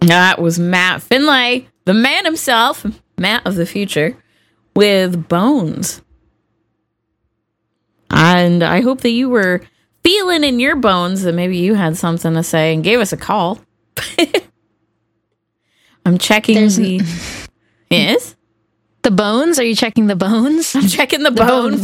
That was Matt Finlay, the man himself, Matt of the future, with Bones. And I hope that you were feeling in your bones that maybe you had something to say and gave us a call. I'm checking Yes? The bones? Are you checking the bones? I'm checking the bones.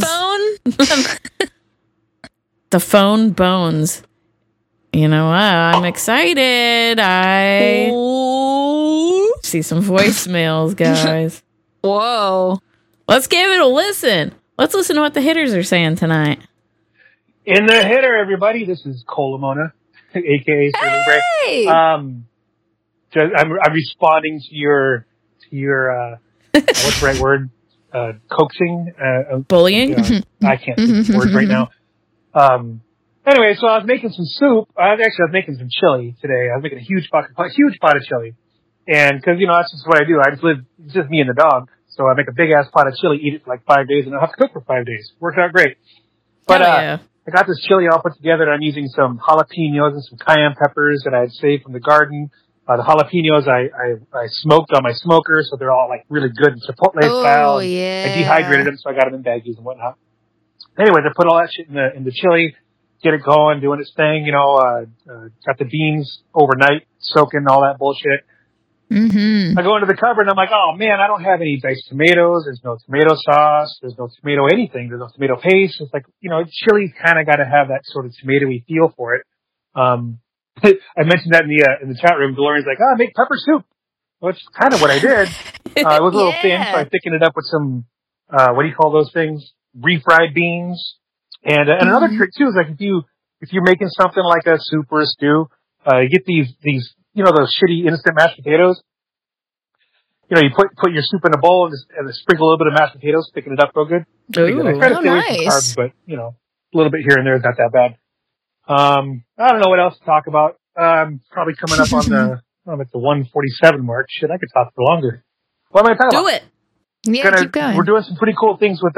The phone bones. You know what? I'm excited. I see some voicemails, guys. Whoa. Let's give it a listen. Let's listen to what the hitters are saying tonight. In the hitter, everybody, this is Cole Lamona, a.k.a. Sterling Bray. Hey! I'm responding to your what's the right word? Coaxing? Bullying? I can't think of words right now. Anyway, so I was making some soup. I was making some chili today. I was making a huge pot of chili. And cause, that's just what I do. It's just me and the dog. So I make a big ass pot of chili, eat it for like 5 days, and I have to cook for 5 days. Worked out great. But, yeah. I got this chili all put together, and I'm using some jalapenos and some cayenne peppers that I had saved from the garden. The jalapenos I smoked on my smoker, so they're all like really good and Chipotle style. Yeah. I dehydrated them, so I got them in baggies and whatnot. Anyways, I put all that shit in the chili, get it going, doing its thing, got the beans overnight, soaking, all that bullshit. Mm-hmm. I go into the cupboard and I'm like, oh man, I don't have any diced tomatoes. There's no tomato sauce. There's no tomato anything. There's no tomato paste. It's like, chili's kind of got to have that sort of tomatoey feel for it. I mentioned that in the chat room. DeLorean's like, make pepper soup. Well, it's kind of what I did. It was a little thin, so I thickened it up with some, what do you call those things? Refried beans. And another trick too is like if you're making something like a soup or a stew, you get these those shitty instant mashed potatoes. You put your soup in a bowl and sprinkle a little bit of mashed potatoes, thicken it up real good. Ooh, I try to stay away from carbs, but a little bit here and there is not that bad. I don't know what else to talk about. Probably coming up on the 147 mark. Shit, I could talk for longer. What am I talking about? Do it. Yeah, keep going. We're doing some pretty cool things with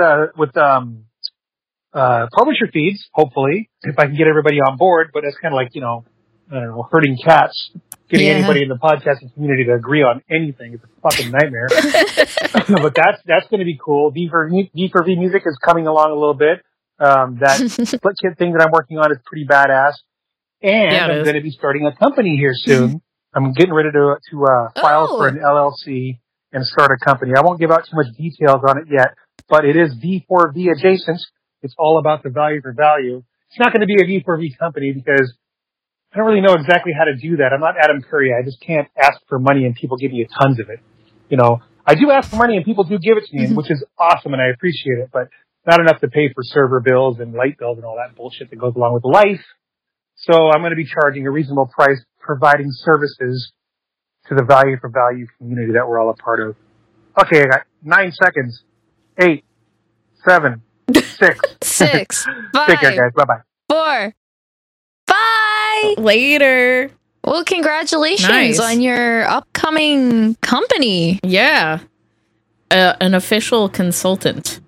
publisher feeds, hopefully, if I can get everybody on board, but it's kind of like, herding cats. Getting anybody in the podcasting community to agree on anything is a fucking nightmare. But that's going to be cool. V4V Music is coming along a little bit. That split kit thing that I'm working on is pretty badass. And I'm going to be starting a company here soon. I'm getting ready to file for an LLC and start a company. I won't give out too much details on it yet, but it is V4V adjacent. It's all about the value for value. It's not going to be a V4V company because I don't really know exactly how to do that. I'm not Adam Curry. I just can't ask for money and people give me tons of it. I do ask for money and people do give it to me, which is awesome and I appreciate it, but not enough to pay for server bills and light bills and all that bullshit that goes along with life. So I'm going to be charging a reasonable price, providing services to the value for value community that we're all a part of. Okay, I got 9 seconds. 8, 7, 6. 6, 5, Take care, guys. Bye-bye. 4. Bye. Later. Well, congratulations on your upcoming company. Yeah. An official consultancy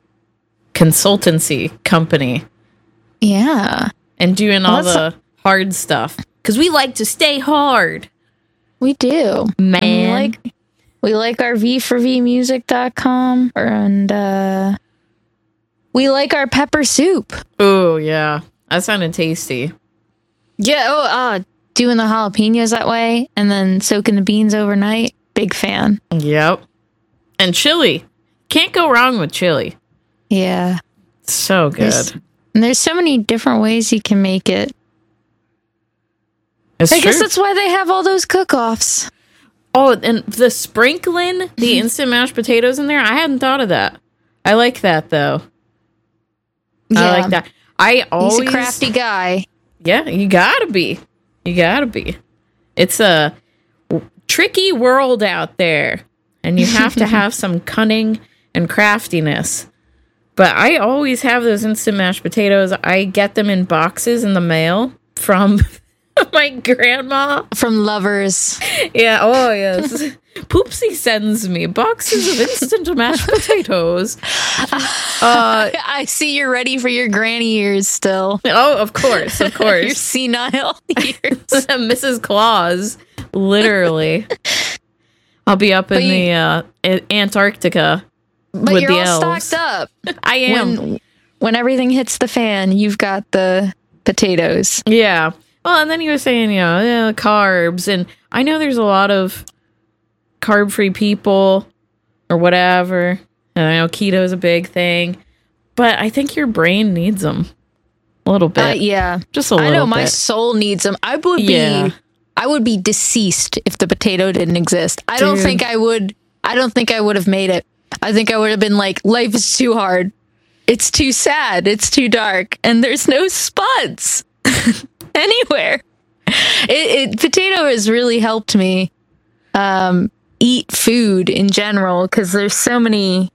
company. Yeah. And doing all the hard stuff. Because we like to stay hard. We do. Man. We like our V4Vmusic.com and we like our pepper soup. Oh, yeah. That sounded tasty. Yeah, doing the jalapenos that way and then soaking the beans overnight. Big fan. Yep. And chili. Can't go wrong with chili. Yeah. So good. There's so many different ways you can make it. I guess that's why they have all those cook-offs. Oh, and the sprinkling, the instant mashed potatoes in there, I hadn't thought of that. I like that, though. Yeah. I like that. He's a crafty guy. Yeah, you gotta be. It's a tricky world out there, and you have to have some cunning and craftiness. But I always have those instant mashed potatoes. I get them in boxes in the mail from my grandma. From Lovers. Yeah, oh yes. Poopsie sends me boxes of instant mashed potatoes. I see you're ready for your granny years still. Oh, of course. Your senile years. Mrs. Claus. Literally. I'll be up in the Antarctica but with you're the all elves. stocked up. I am. When everything hits the fan, you've got the potatoes. Yeah. Well, and then you were saying, carbs. And I know there's a lot of carb-free people or whatever. And I know keto is a big thing. But I think your brain needs them a little bit. Yeah. Just a little bit. I know bit. my soul needs them. I would be deceased if the potato didn't exist. I don't think I would have made it. I think I would have been like, life is too hard. It's too sad. It's too dark. And there's no spuds anywhere. Potato has really helped me eat food in general, because there's so many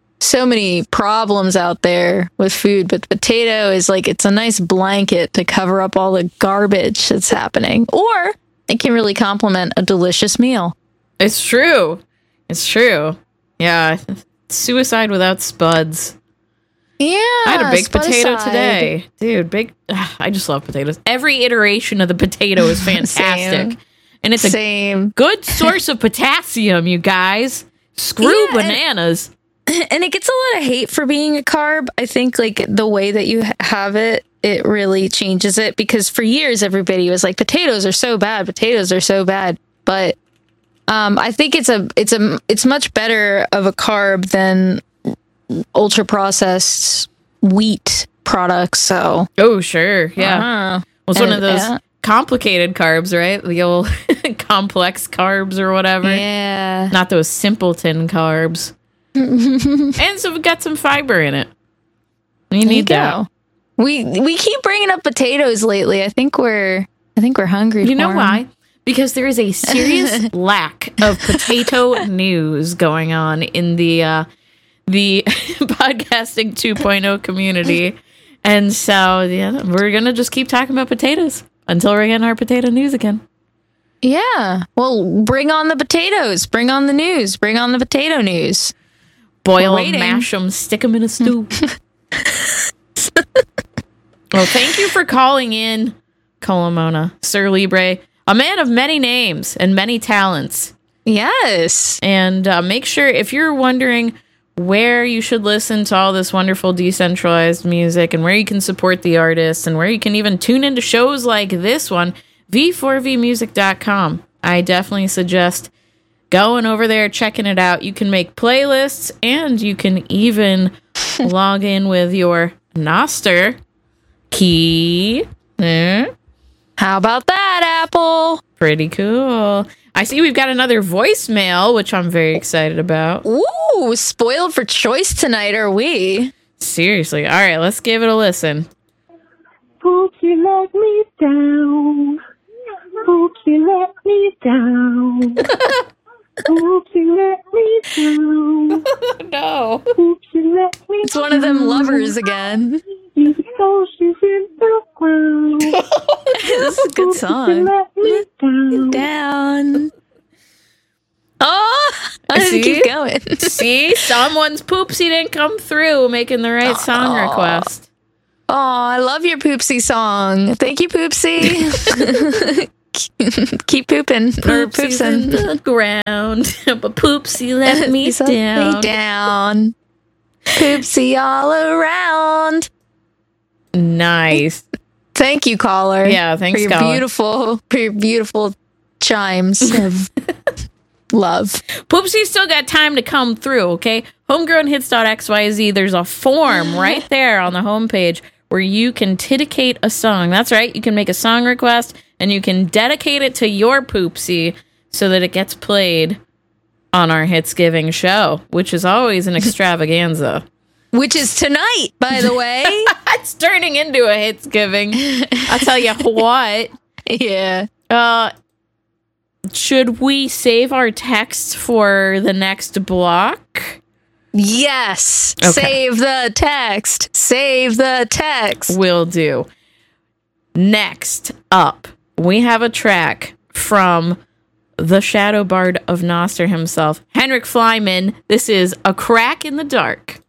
problems out there with food. But potato is like, it's a nice blanket to cover up all the garbage that's happening. Or it can really complement a delicious meal. It's true. Yeah. Suicide without spuds. Yeah. I had a baked potato spud-aside. today. Dude, I just love potatoes. Every iteration of the potato is fantastic. And it's a good source of potassium, you guys. Screw bananas. And it gets a lot of hate for being a carb. I think like the way that you have it really changes it, because for years everybody was like, potatoes are so bad. But I think it's much better of a carb than ultra processed wheat products. So Sure, yeah. Well, it's one of those complicated carbs, right? The old complex carbs or whatever. Yeah, not those simpleton carbs. And so we've got some fiber in it. You need that. We keep bringing up potatoes lately. I think we're hungry. You know why? Because there is a serious lack of potato news going on in the podcasting 2.0 community. And so, yeah, we're going to just keep talking about potatoes until we're getting our potato news again. Yeah. Well, bring on the potatoes. Bring on the news. Bring on the potato news. Boil them, mash them, stick them in a stew. Well, thank you for calling in, Colomona, Sir Libre, a man of many names and many talents. Yes. And make sure, if you're wondering where you should listen to all this wonderful decentralized music and where you can support the artists and where you can even tune into shows like this one, v4vmusic.com. I definitely suggest going over there, checking it out. You can make playlists, and you can even log in with your Nostr key. How about that, Apple? Pretty cool. I see we've got another voicemail, which I'm very excited about. Ooh, spoiled for choice tonight, are we? Seriously. All right, let's give it a listen. Oops, you let me down. Oops, you let me down. Oops, you let me down. No. Oops, you let me It's one of them lovers again. You throw she's in the ground. This is a good Oops, song. you let me down. Down. Oh, I didn't See? keep going. See? Someone's poopsie didn't come through making the right song request. Oh, I love your Poopsie song. Thank you, Poopsie. Keep pooping. Or Poopsie's in poopsin'. the ground, but Poopsie let me You set down. me down. Poopsie all around. Nice. Thank you, caller. Yeah, thanks, for your caller. beautiful chimes of love. Poopsie's still got time to come through, okay? Homegrownhits.xyz, there's a form right there on the homepage where you can dedicate a song. That's right, you can make a song request and you can dedicate it to your Poopsie so that it gets played on our Hitsgiving show, which is always an extravaganza. Which is tonight, by the way. It's turning into a Hitsgiving. I'll tell you what. Yeah. Should we save our text for the next block? Yes. Okay. Save the text. Save the text. Will do. Next up, we have a track from the Shadow Bard of Nostr himself, Henrik Flyman. This is A Crack in the Dark.